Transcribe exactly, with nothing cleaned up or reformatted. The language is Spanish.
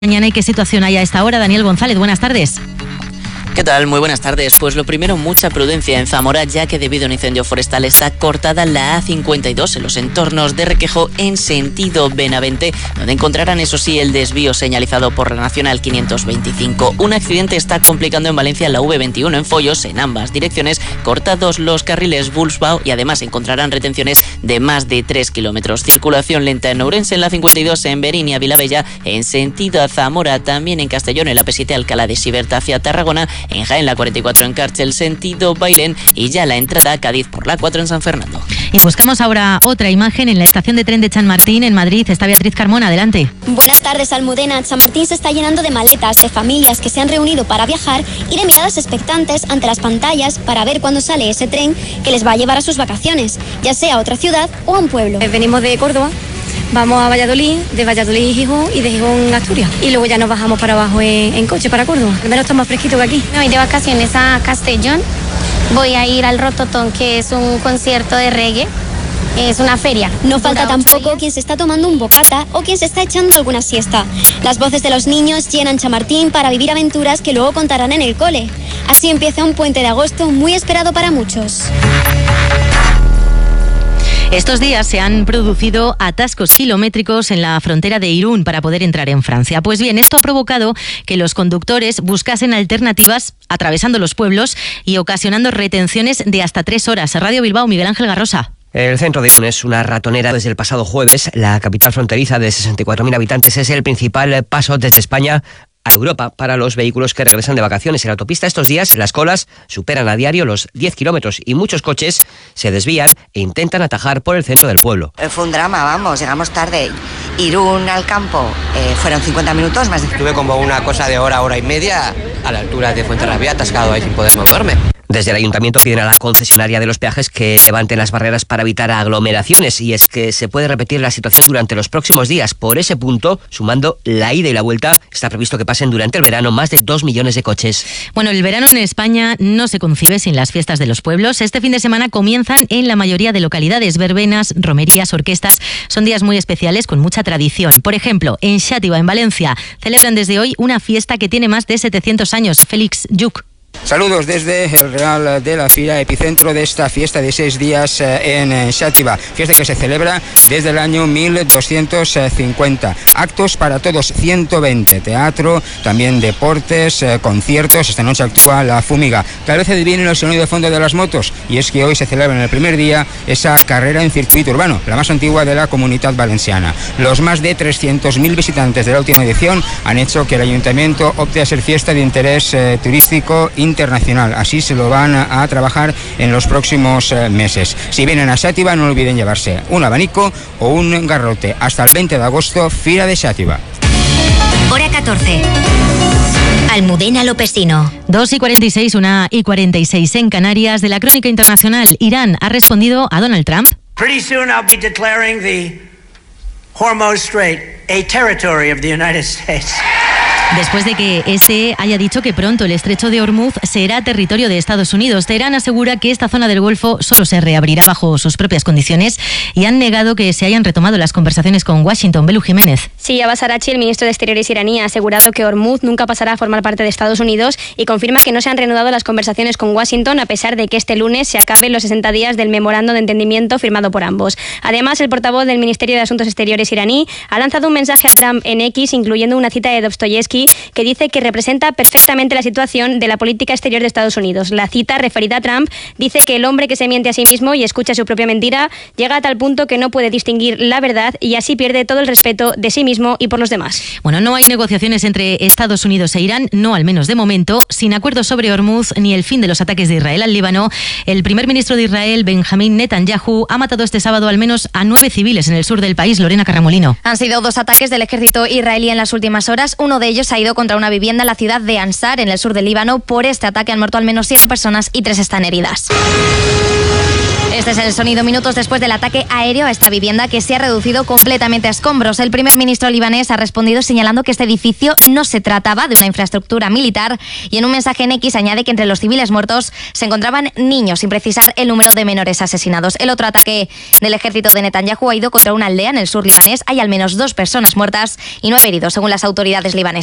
Mañana, ¿y qué situación hay a esta hora? Daniel González, buenas tardes. ¿Qué tal? Muy buenas tardes. Pues lo primero, mucha prudencia en Zamora, ya que debido a un incendio forestal está cortada la A cincuenta y dos en los entornos de Requejo en sentido Benavente, donde encontrarán, eso sí, el desvío señalizado por la Nacional quinientos veinticinco. Un accidente está complicando en Valencia la V veintiuno en Follos, en ambas direcciones, cortados los carriles Bulsbau y además encontrarán retenciones de más de tres kilómetros. Circulación lenta en Ourense, en la cincuenta y dos en Berín y a Vilabella, en sentido a Zamora, también en Castellón, en la P siete Alcalá de Siberta hacia Tarragona, en Jaén la cuarenta y cuatro en Cárcel, sentido Bailén, y ya la entrada a Cádiz por la cuatro en San Fernando. Y buscamos ahora otra imagen en la estación de tren de Chamartín, en Madrid. Está Beatriz Carmona, adelante. Buenas tardes, Almudena. Chamartín se está llenando de maletas, de familias que se han reunido para viajar y de miradas expectantes ante las pantallas para ver cuándo sale ese tren que les va a llevar a sus vacaciones, ya sea a otra ciudad o a un pueblo. Venimos de Córdoba. Vamos a Valladolid, de Valladolid a Gijón y de Gijón a Asturias. Y luego ya nos bajamos para abajo en, en coche para Córdoba. Primero está más fresquito que aquí. Me voy de vacaciones a Castellón. Voy a ir al Rototón, que es un concierto de reggae. Es una feria. No falta tampoco quien se está tomando un bocata o quien se está echando alguna siesta. Las voces de los niños llenan Chamartín para vivir aventuras que luego contarán en el cole. Así empieza un puente de agosto muy esperado para muchos. Estos días se han producido atascos kilométricos en la frontera de Irún para poder entrar en Francia. Pues bien, esto ha provocado que los conductores buscasen alternativas atravesando los pueblos y ocasionando retenciones de hasta tres horas. Radio Bilbao, Miguel Ángel Garrosa. El centro de Irún es una ratonera desde el pasado jueves. La capital fronteriza de sesenta y cuatro mil habitantes es el principal paso desde España a Europa para los vehículos que regresan de vacaciones. En la autopista estos días las colas superan a diario los diez kilómetros y muchos coches se desvían e intentan atajar por el centro del pueblo. Fue un drama, vamos, llegamos tarde. Irún al campo eh, fueron cincuenta minutos más. De... Tuve como una cosa de hora, hora y media a la altura de Fuenterrabía, atascado ahí sin poder moverme. Desde el ayuntamiento piden a la concesionaria de los peajes que levanten las barreras para evitar aglomeraciones, y es que se puede repetir la situación durante los próximos días. Por ese punto, sumando la ida y la vuelta, está previsto que pasen durante el verano más de dos millones de coches. Bueno, el verano en España no se concibe sin las fiestas de los pueblos. Este fin de semana comienzan en la mayoría de localidades. Verbenas, romerías, orquestas, son días muy especiales con mucha tradición. Por ejemplo, en Xàtiva, en Valencia, celebran desde hoy una fiesta que tiene más de setecientos años. Félix Lluc. Saludos desde el Real de la Fira, epicentro de esta fiesta de seis días en Xàtiva, fiesta que se celebra desde el año mil doscientos cincuenta. Actos para todos, ciento veinte, teatro, también deportes, conciertos. Esta noche actúa La Fúmiga. Tal vez adivinen el sonido de fondo de las motos, y es que hoy se celebra en el primer día esa carrera en circuito urbano, la más antigua de la Comunitat Valenciana. Los más de trescientos mil visitantes de la última edición han hecho que el ayuntamiento opte a ser fiesta de interés eh, turístico internacional. Así se lo van a, a trabajar en los próximos eh, meses. Si vienen a Xàtiva, no olviden llevarse un abanico o un garrote. Hasta el veinte de agosto, Fira de Xàtiva. Hora catorce. Almudena Lopesino. dos y cuarenta y seis, una y cuarenta y seis en Canarias. De la crónica internacional, Irán ha respondido a Donald Trump. Pretty soon I'll be declaring the Hormuz Strait a territory of the United States. Después de que este haya dicho que pronto el estrecho de Hormuz será territorio de Estados Unidos, Teherán asegura que esta zona del Golfo solo se reabrirá bajo sus propias condiciones y han negado que se hayan retomado las conversaciones con Washington. Belu Jiménez. Sí, Abbas Araghchi, el ministro de Exteriores iraní, ha asegurado que Hormuz nunca pasará a formar parte de Estados Unidos y confirma que no se han reanudado las conversaciones con Washington a pesar de que este lunes se acaben los sesenta días del memorando de entendimiento firmado por ambos. Además, el portavoz del Ministerio de Asuntos Exteriores iraní ha lanzado un mensaje a Trump en X, incluyendo una cita de Dostoyevsky, que dice que representa perfectamente la situación de la política exterior de Estados Unidos. La cita referida a Trump dice que el hombre que se miente a sí mismo y escucha su propia mentira llega a tal punto que no puede distinguir la verdad y así pierde todo el respeto de sí mismo y por los demás. Bueno, no hay negociaciones entre Estados Unidos e Irán, no al menos de momento, sin acuerdo sobre Hormuz ni el fin de los ataques de Israel al Líbano. El primer ministro de Israel, Benjamín Netanyahu, ha matado este sábado al menos a nueve civiles en el sur del país. Lorena Carramolino. Han sido dos ataques del ejército israelí en las últimas horas, uno de ellos ha ido contra una vivienda en la ciudad de Ansar, en el sur del Líbano. Por este ataque han muerto al menos siete personas y tres están heridas. Este es el sonido minutos después del ataque aéreo a esta vivienda, que se ha reducido completamente a escombros. El primer ministro libanés ha respondido señalando que este edificio no se trataba de una infraestructura militar, y en un mensaje en X añade que entre los civiles muertos se encontraban niños, sin precisar el número de menores asesinados. El otro ataque del ejército de Netanyahu ha ido contra una aldea en el sur libanés. Hay al menos dos personas muertas y nueve heridos, según las autoridades libanesas.